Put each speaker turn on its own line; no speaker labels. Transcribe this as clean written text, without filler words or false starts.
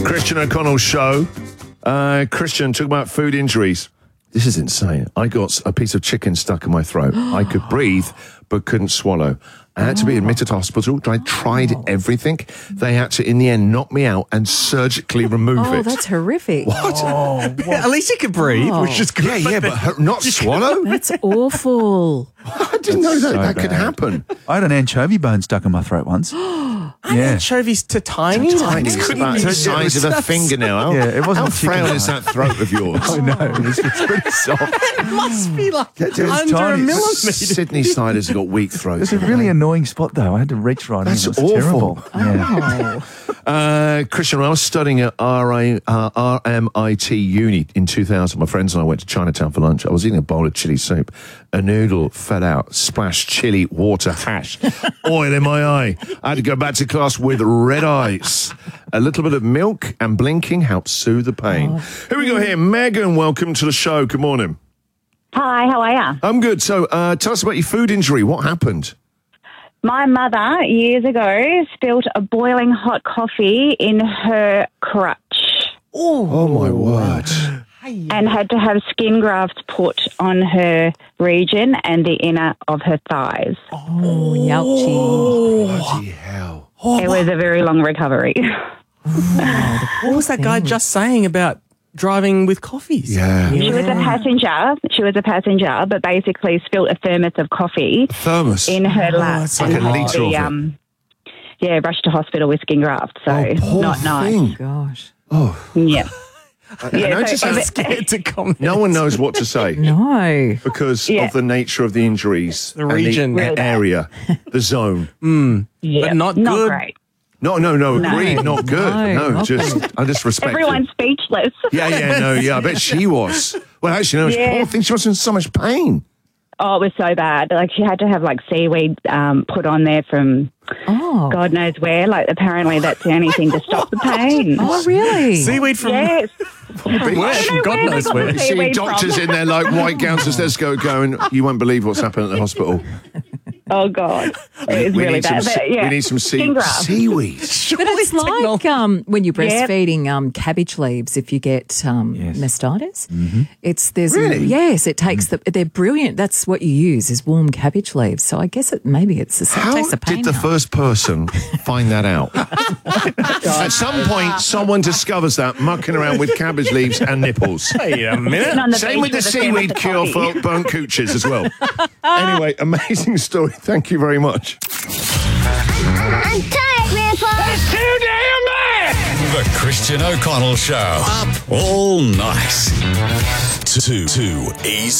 Christian O'Connell show. Christian, talk about food injuries. This is insane. I got a piece of chicken stuck in my throat. I could breathe, but couldn't swallow. I had to be admitted to hospital. I tried everything. They had to, in the end, knock me out and surgically remove it.
Oh, that's horrific.
What?
Oh, at least you could breathe, which is good.
Yeah, but not swallow?
That's awful.
I didn't know that could happen.
I had an anchovy bone stuck in my throat once.
Anchovies to tiny?
Tiny, it's about the size of a fingernail.
Yeah, it wasn't
How
a chicken
frail
bone.
is that throat of yours?
I know, it's pretty soft.
It must be like
It's
under a
tiny.
millimetre.
Sydney Snyder's got weak throats.
It's a really annoying spot, though. I had to reach right
That's
in. It was
awful.
terrible. Yeah.
Christian, when I was studying at RMIT Uni in 2000, my friends and I went to Chinatown for lunch. I was eating a bowl of chili soup. A noodle fell out, splashed chili, water, hash, oil in my eye. I had to go back to class with red eyes. A little bit of milk and blinking helped soothe the pain. Here we go here. Megan, welcome to the show. Good morning.
Hi, how are you?
I'm good. So tell us about your food injury. What happened?
My mother, years ago, spilt a boiling hot coffee in her crutch
Oh, my word.
and had to have skin grafts put on her region and the inner of her thighs.
Oh, youchie.
Bloody hell.
It was a very long recovery.
What was that guy just saying about driving with coffees?
Yeah.
She was a passenger, but basically spilt a thermos of coffee
Thermos.
in her lap.
it's like
and
a
had
litre
to
of
be, rushed to hospital with skin graft. So
poor
not nice.
thing.
Gosh.
Yeah.
I
Yeah,
noticed
so-
that
Scared to comment.
no one knows what to say
No.
because
Yeah.
of the nature of the injuries.
The region.
and the area, the zone.
Yeah.
But not
Not
good.
great.
No, agreed, not good.
No,
No, I just respect
Everyone's
it.
speechless.
I bet she was. Well, actually, no,
Yeah.
poor thing, she was in so much pain.
Oh, it was so bad. Like, she had to have, seaweed put on there from
Oh.
God knows where. Like, apparently that's the only thing to stop the pain.
Oh, really?
Seaweed from
Yes.
where? From
know
God
where they
knows
got
where.
the
You see
Seaweed
doctors
from.
in there like white gowns and stethoscope going, you won't believe what's happened at the hospital.
Oh, God. It was really
need
bad.
some,
But, yeah.
we need some
Skin graft.
seaweed.
But it's like when you're breastfeeding cabbage leaves, if you get mastitis,
Really?
yes, it takes they're brilliant. That's what you use is warm cabbage leaves. So I guess maybe it's the same.
How
Takes the pain
did the
out.
first person find that out? At some point, someone discovers that mucking around with cabbage leaves and nipples.
Wait a minute.
On the
Same with
beach
the
a thermos
seaweed
of
cure
coffee.
for burnt cooches as well. Anyway, amazing story. Thank you very much.
I'm tired, Grandpa.
That's too damn bad! The Christian O'Connell Show. Up all night. Too easy.